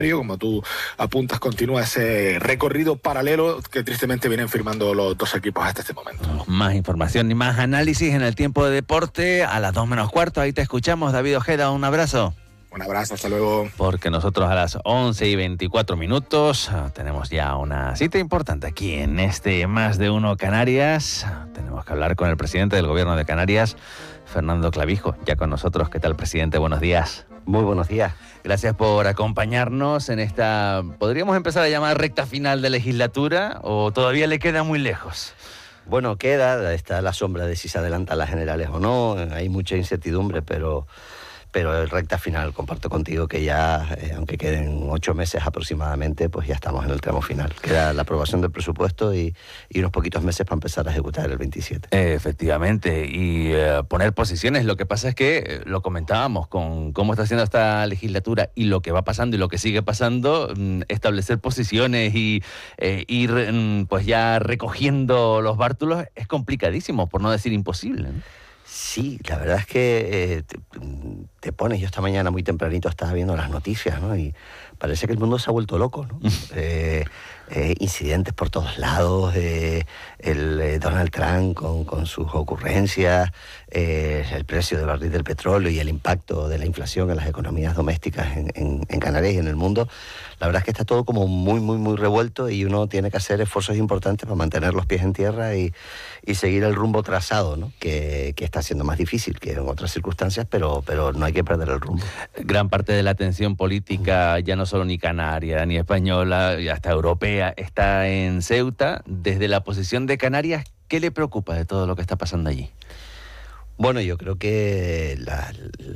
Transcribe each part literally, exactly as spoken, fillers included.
Como tú apuntas, continúa ese recorrido paralelo que tristemente vienen firmando los dos equipos hasta este momento. Más información y más análisis en el tiempo de deporte a las dos menos cuarto. Ahí te escuchamos, David Ojeda, un abrazo. Un abrazo, hasta luego. Porque nosotros a las once y veinticuatro minutos tenemos ya una cita importante aquí en este Más de Uno Canarias. Tenemos que hablar con el presidente del Gobierno de Canarias, Fernando Clavijo, ya con nosotros. ¿Qué tal, presidente? Buenos días. Muy buenos días. Gracias por acompañarnos en esta, ¿podríamos empezar a llamar recta final de legislatura o todavía le queda muy lejos? Bueno, queda, está la sombra de si se adelantan las generales o no, hay mucha incertidumbre, pero... pero el recta final, comparto contigo que ya, eh, aunque queden ocho meses aproximadamente, pues ya estamos en el tramo final. Queda la aprobación del presupuesto y, y unos poquitos meses para empezar a ejecutar el veintisiete. Eh, efectivamente, y eh, poner posiciones. Lo que pasa es que, eh, lo comentábamos, con cómo está haciendo esta legislatura y lo que va pasando y lo que sigue pasando, mm, establecer posiciones y eh, ir mm, pues ya recogiendo los bártulos es complicadísimo, por no decir imposible, ¿no? Sí, la verdad es que eh, te, te pones, yo esta mañana muy tempranito estaba viendo las noticias, ¿no? Y parece que el mundo se ha vuelto loco, ¿no? eh, eh, incidentes por todos lados, eh, el eh, Donald Trump con, con sus ocurrencias, eh, el precio del barril del petróleo y el impacto de la inflación en las economías domésticas en, en, en Canarias y en el mundo. La verdad es que está todo como muy, muy, muy revuelto y uno tiene que hacer esfuerzos importantes para mantener los pies en tierra y, y seguir el rumbo trazado, ¿no? Que, que está siendo más difícil que en otras circunstancias, pero, pero no hay que perder el rumbo. Gran parte de la atención política, ya no solo ni canaria, ni española, y hasta europea, está en Ceuta. Desde la posición de Canarias, ¿qué le preocupa de todo lo que está pasando allí? Bueno, yo creo que la,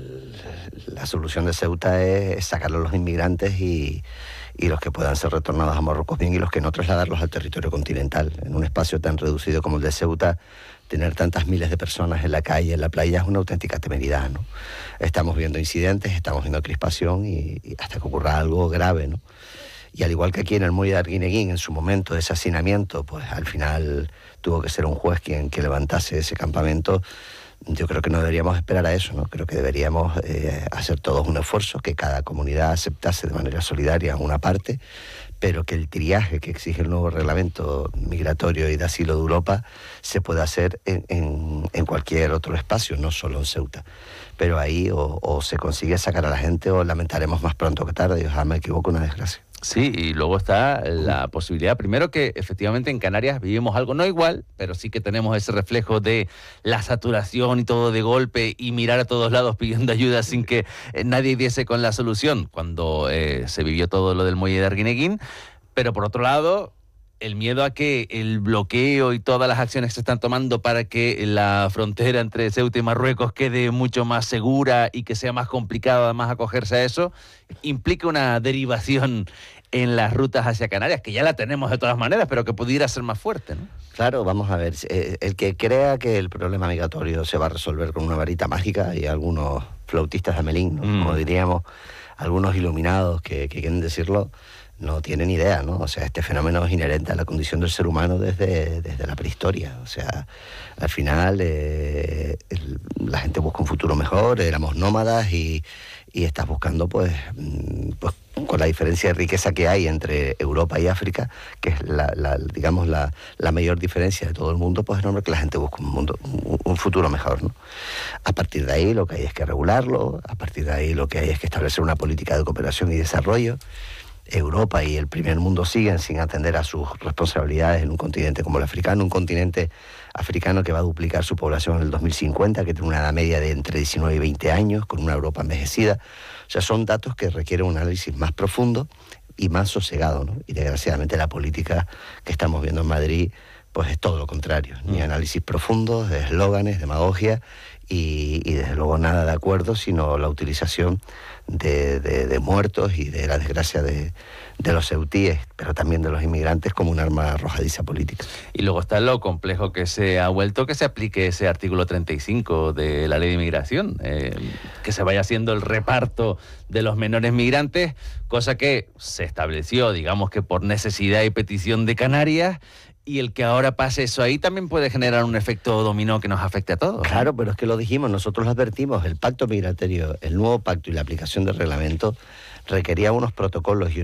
la solución de Ceuta es sacar a los inmigrantes y, y los que puedan ser retornados a Marruecos bien y los que no, trasladarlos al territorio continental. En un espacio tan reducido como el de Ceuta, tener tantas miles de personas en la calle, en la playa, es una auténtica temeridad, ¿no? Estamos viendo incidentes, estamos viendo crispación y, y hasta que ocurra algo grave, ¿no? Y al igual que aquí en el muelle de Arguineguín, en su momento de ese hacinamiento, pues al final tuvo que ser un juez quien que levantase ese campamento. Yo creo que no deberíamos esperar a eso, ¿no? Creo que deberíamos eh, hacer todos un esfuerzo, que cada comunidad aceptase de manera solidaria una parte, pero que el triaje que exige el nuevo reglamento migratorio y de asilo de Europa se pueda hacer en, en, en cualquier otro espacio, no solo en Ceuta. Pero ahí o, o se consigue sacar a la gente o lamentaremos más pronto que tarde, y ojalá me equivoco, una desgracia. Sí, y luego está la posibilidad, primero que efectivamente en Canarias vivimos algo no igual, pero sí que tenemos ese reflejo de la saturación y todo de golpe y mirar a todos lados pidiendo ayuda sin que eh, nadie diese con la solución cuando eh, se vivió todo lo del muelle de Arguineguín. Pero por otro lado, el miedo a que el bloqueo y todas las acciones que se están tomando para que la frontera entre Ceuta y Marruecos quede mucho más segura y que sea más complicado además acogerse a eso, implica una derivación en las rutas hacia Canarias, que ya la tenemos de todas maneras, pero que pudiera ser más fuerte, ¿no? Claro, vamos a ver, el que crea que el problema migratorio se va a resolver con una varita mágica, y algunos flautistas de Amelín, ¿no? mm. como diríamos, algunos iluminados que, que quieren decirlo, no tienen idea, ¿no? O sea, este fenómeno es inherente a la condición del ser humano desde, desde la prehistoria. O sea, al final eh, el, la gente busca un futuro mejor, éramos nómadas y, y estás buscando, pues, pues, con la diferencia de riqueza que hay entre Europa y África, que es la, la digamos, la, la mayor diferencia de todo el mundo, pues es normal que la gente busque un mundo, un, un futuro mejor, ¿no? A partir de ahí lo que hay es que regularlo, a partir de ahí lo que hay es que establecer una política de cooperación y desarrollo. Europa y el primer mundo siguen sin atender a sus responsabilidades en un continente como el africano, un continente africano que va a duplicar su población en el dos mil cincuenta, que tiene una edad media de entre diecinueve y veinte años, con una Europa envejecida. O sea, son datos que requieren un análisis más profundo y más sosegado, ¿no? Y desgraciadamente la política que estamos viendo en Madrid, pues es todo lo contrario, ni análisis profundos, de eslóganes, demagogia y, y desde luego nada de acuerdo, sino la utilización de, de, de muertos y de la desgracia de, de los ceutíes, pero también de los inmigrantes, como un arma arrojadiza política. Y luego está lo complejo que se ha vuelto que se aplique ese artículo treinta y cinco de la ley de inmigración, eh, que se vaya haciendo el reparto de los menores migrantes, cosa que se estableció, digamos que por necesidad y petición de Canarias, y el que ahora pase eso ahí también puede generar un efecto dominó que nos afecte a todos. Claro, pero es que lo dijimos, nosotros lo advertimos, el pacto migratorio, el nuevo pacto y la aplicación del reglamento requería unos protocolos y